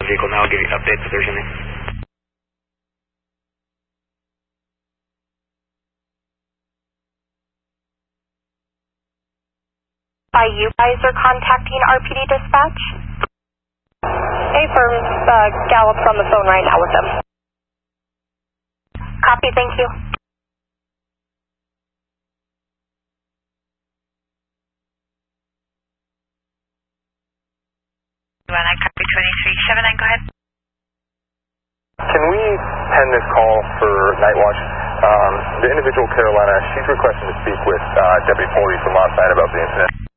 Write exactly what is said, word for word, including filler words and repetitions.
vehicle now. I'll give you updates if there's any. Hi, you guys are contacting R P D dispatch? A-firm, uh, Gallup's on the phone right now with them. Copy, thank you. Copy twenty-three seven nine, go ahead. Can we pen this call for Night Watch? Um, the individual, Carolina, she's requesting to speak with uh, Deputy Foley from last night about the incident.